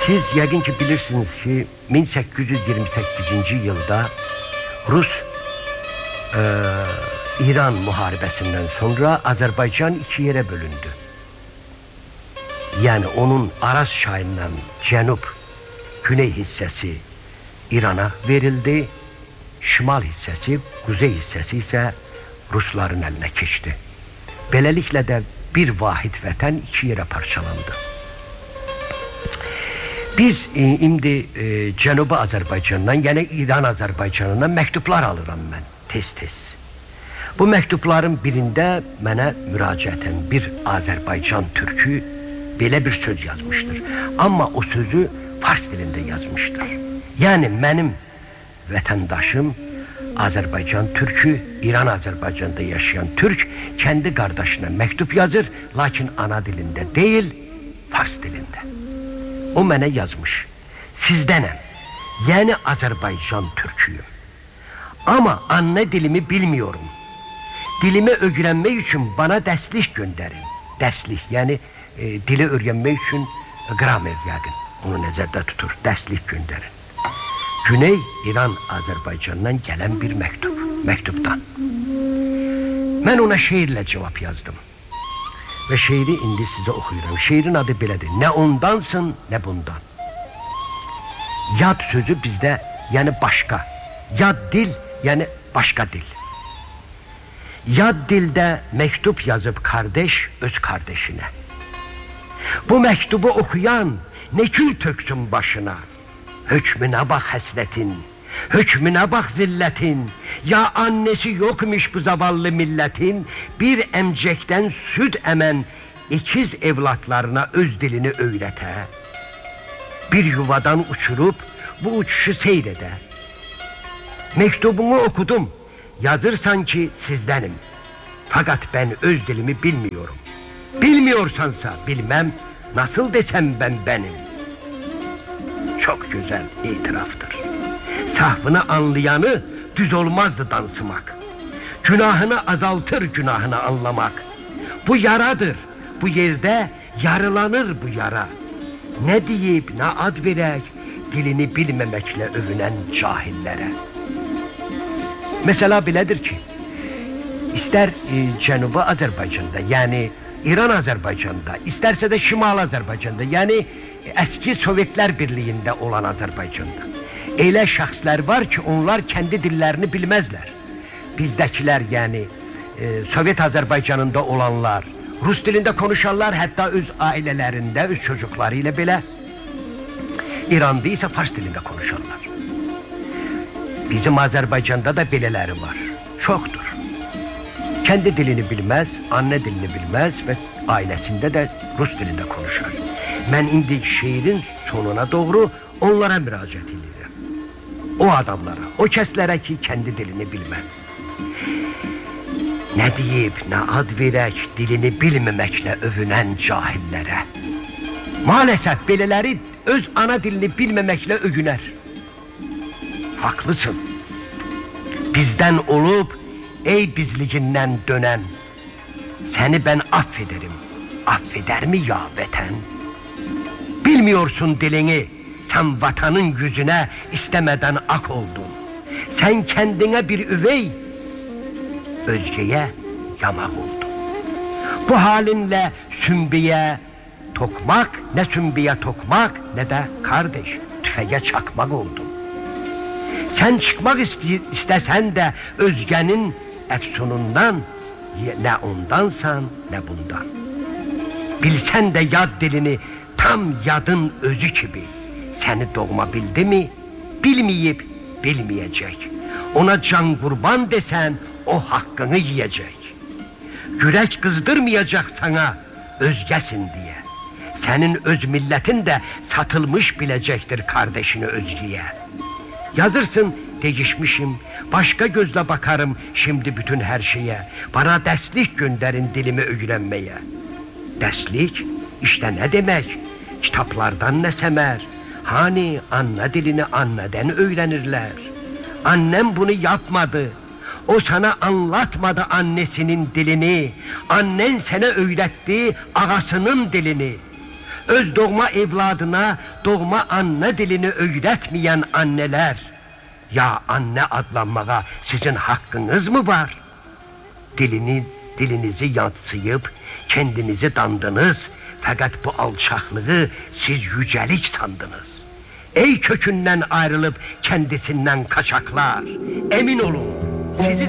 Siz yəqin ki bilirsiniz ki 1828-ci yılda Rus İran müharibəsindən sonra Azərbaycan iki yerə bölündü. Yəni onun Araz çayından cənub güney hissəsi İrana verildi, şimal hissəsi, quzey hissəsi isə Rusların əlinə keçdi. Beləliklə də bir vahid vətən iki yerə parçalandı. Biz indi Cənubi Azərbaycandan, yəni İran Azərbaycanından məktublar alıram mən tez-tez. Bu məktubların birində mənə müraciətən bir Azərbaycan türkü belə bir söz yazmışdır. Amma o sözü fars dilində yazmışdır. Yəni mənim vətəndaşım Azərbaycan türkü, İran Azərbaycanda yaşayan türk kendi qardaşına məktub yazır, lakin ana dilində deyil, fars dilində. O mənə yazmış, sizdənəm, yəni Azərbaycan türküyüm. Amma anne dilimi bilmiyorum. Dilimi öyrənmək üçün bana dərslik göndərin. Dərslik, yəni dili öyrənmək üçün gramer yəqin, onu nəzərdə tutur, dərslik göndərin. Güney İran Azərbaycandan gələn bir məktubdan. Mən ona şeirlə cavab yazdım. Və şeiri indi sizə oxuyuram. Şeirin adı belədir. Nə ondansın, nə bundan. Yad sözü bizdə, yəni başqa. Yad dil, yəni başqa dil. Yad dildə məktub yazıb kardeş öz kardeşinə. Bu məktubu oxuyan nə kül töksün başına. Hökmünə bax həsrətin, hökmünə bax zillətin. Ya annesi yokmuş bu zavallı milletin, bir əmcəkdən süd əmən ikiz evlatlarına öz dilini öyrətə. Bir yuvadan uçurup bu uçuşu seyredə. Mektubumu okudum, yazırsan ki sizdənim. Fakat ben öz dilimi bilmiyorum. Bilmiyorsansa bilmem, nasıl desem ben benim. Çok güzel itiraftır. Sahvını anlayanı düz olmazdı dansımak. Günahını azaltır günahını anlamak. Bu yaradır, bu yerde yarılanır bu yara. Ne deyip ne ad verək, dilini bilmemekle övünen cahillere. Mesela belədir ki, ister Cənubi Azərbaycanda, yani İran Azərbaycanda, isterse de Şimal Azərbaycanda, yani eski Sovyetler Birliği'nde olan Azərbaycanda. Elə şəxslər var ki, onlar kendi dillerini bilmezler. Bizdəkiler, yani Sovyet Azərbaycanında olanlar, Rus dilinde konuşanlar, hatta öz ailelerinde, öz çocuklarıyla bile, İran'da ise Fars dilinde konuşanlar. Bizim Azərbaycanda da belələri var, çoktur. Kendi dilini bilmez, anne dilini bilmez ve ailesinde de Rus dilinde konuşar. Ben indi şiirin sonuna doğru onlara müracaat ediyorum. O adamlara, o kəslərə ki, kendi dilini bilmez. Ne deyip, ne ad verək, dilini bilmemekle övünen cahillere. Maalesef belələri öz ana dilini bilmemekle övüner. Haklısın. Bizden olup, ey bizliğinden dönen, seni ben affederim. Affeder mi ya vətən? Bilmiyorsun dilini, sen vatanın yüzüne istemeden ak oldun. Sen kendine bir üvey, özgeye yamak oldun. Bu halinle sümbiye tokmak, ne sümbiye tokmak ne de kardeş tüfeğe çakmak oldun. Sen çıkmak istesen de özgenin efsunundan, ne ondansan ne bundan. Bilsen de yad dilini tam yadın özü gibi, seni doğma bildi mi, bilmeyip bilmeyecek. Ona can kurban desen, o hakkını yiyecek. Yürek kızdırmayacak sana, özgesin diye. Senin öz milletin de satılmış bilecektir kardeşini özgeye. Yazırsın, değişmişim, başka gözle bakarım şimdi bütün her şeye. Bana derslik gönderin dilimi öğrenmeye. Derslik, işte ne demek? Kitaplardan ne semer? Hani anne dilini anneden öğrenirler. Annem bunu yapmadı. O sana anlatmadı annesinin dilini. Annen sana öğretti ağasının dilini. öz doğma evladına doğma anne dilini öğretmeyen anneler, ya anne adlanmağa sizin hakkınız mı var? Dilinizi yatsıyıp kendinizi dandınız, fakat bu alçaklığı siz yücelik sandınız. Ey kökünden ayrılıp kendisinden kaçaklar, emin olun sizi